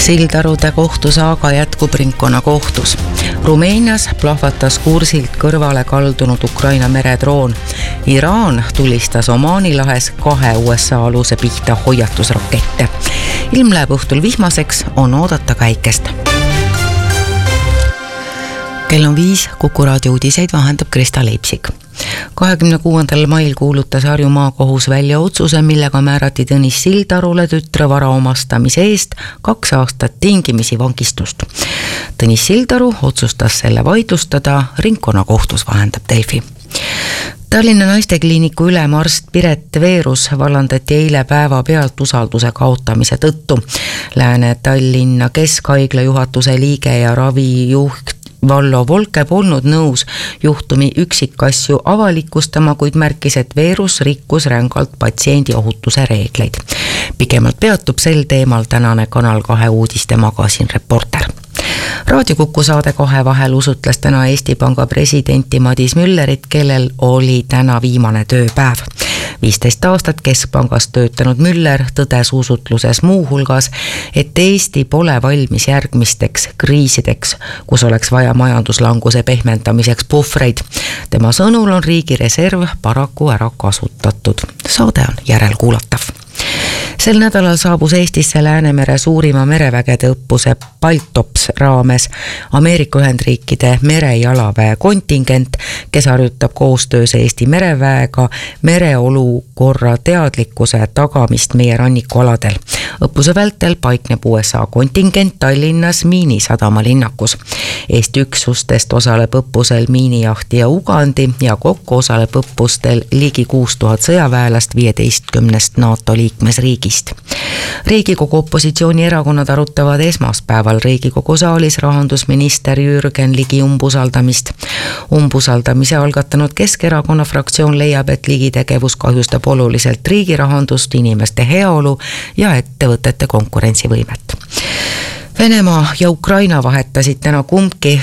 Sildarude kohtusaaga jätkub ringkonnakohtus. Rumeenias plahvatas kursilt kõrvale kaldunud Ukraina meredroon. Iraan tulistas Omaani lahes 2 USA aluse pihta hoiatusrakette. Ilm läheb õhtul vihmaseks, on oodata päikest. Kell on 5, Kuku raadio uudiseid vahendab Krista Leipsik. 26. mail kuulutas Harju maakohus välja otsuse, millega määrati Tõnis Sildarule tütre vara omastamise eest 2 aastat tingimisi vangistust. Tõnis Sildaru otsustas selle vaidlustada, ringkonnakohtus vahendab Delfi. Tallinna naistekliiniku ülemarst Piret Veerus vallandati eile päevapealt usalduse kaotamise tõttu. Lääne-Tallinna Keskhaigla juhatuse liige ja ravijuht Vallo Volke polnud nõus juhtumi üksikasju avalikustama, kuid märkis, et Veerus rikkus rängalt patsiendi ohutuse reegleid. Pikemalt peatub sel teemal tänane Kanal 2 uudiste magasin Reporter. Raadio Kuku saade 2 vahel usutles täna Eesti Panga presidenti Madis Müllerit, kellel oli täna viimane tööpäev. 15 aastat Keskpangas töötanud Müller tõdes usutluses muu hulgas, et Eesti pole valmis järgmisteks kriisideks, kus oleks vaja majanduslanguse pehmendamiseks puhvreid. Tema sõnul on riigi reserv paraku ära kasutatud. Saade on järelkuulatav. Sel nädalal saabus Eestisse Läänemere suurima merevägede õppuse Baltops raames Ameerika Ühendriikide merejalaväe kontingent, kes harjutab koostöös Eesti mereväega mereolukorra teadlikkuse tagamist meie rannikualadel. Õppuse vältel paikneb USA kontingent Tallinnas Miinisadama linnakus. Eesti üksustest osaleb õppusel miinijahti ja Ugandi ja kokku osaleb õppustel ligi 6000 sõjaväelast 15 NATO liikmesriigist. Riigikogu opositsioonierakonnad arutavad esmaspäeval Riigikogu saalis rahandusminister Jürgen Ligi umbusaldamist. Umbusaldamise algatanud Keskerakonna fraktsioon leiab, et Ligi tegevus kahjustab oluliselt riigi rahandust, inimeste heaolu ja ettevõtete konkurentsivõimet. Venemaa ja Ukraina vahetasid täna kumbki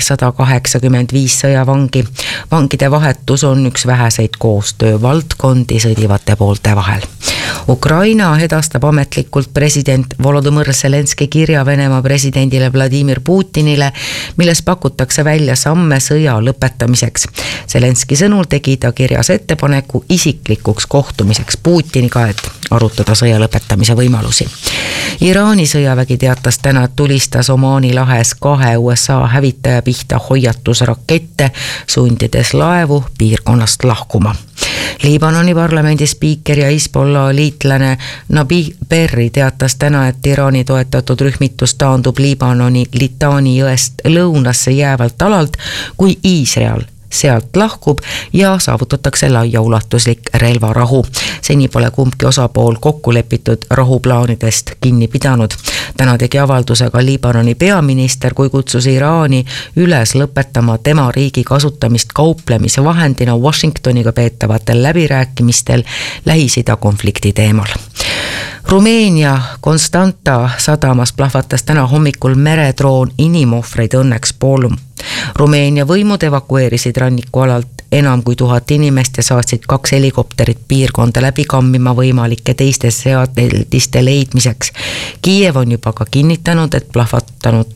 185 sõjavangi. Vangide vahetus on üks väheseid koostöövaldkondi sõdivate poolte vahel. Ukraina edastab ametlikult president Volodõmõr Zelenski kirja Venemaa presidendile Vladimir Putinile, milles pakutakse välja samme sõja lõpetamiseks. Zelenski sõnul tegi ta kirjas ettepaneku isiklikuks kohtumiseks Putiniga, et arutada sõja lõpetamise võimalusi. Iraani sõjavägi teatas täna, et tulistas Omaani lahes 2 USA hävitaja pihta hoiatusrakette, sundides laevu piirkonnast lahkuma. Liibanoni parlamendi spiiker ja Hezbollah liitlane Nabi Berri teatas täna, et Iraani toetatud rühmitus taandub Liibanoni Litani jõest lõunasse jäävalt alalt, kui Iisrael sealt lahkub ja saavutatakse laiaulatuslik relvarahu. Seni pole kumbki osapool kokku lepitud rahuplaanidest kinni pidanud. Täna tegi avalduse ka Liibanoni peaminister, kui kutsus Iraani üles lõpetama tema riigi kasutamist kauplemise vahendina Washingtoniga peetavatel läbirääkimistel Lähis-Ida konflikti teemal. Rumeenia Constanta sadamas plahvatas täna hommikul meredroon, inimohvreid õnneks polnud. Rumeenia võimud evakueerisid rannikualalt enam kui 1000 inimest ja saatsid 2 helikopterit piirkonda läbi kammima võimalike teiste seadeldiste leidmiseks. Kiiev on juba ka kinnitanud, et plahvatanud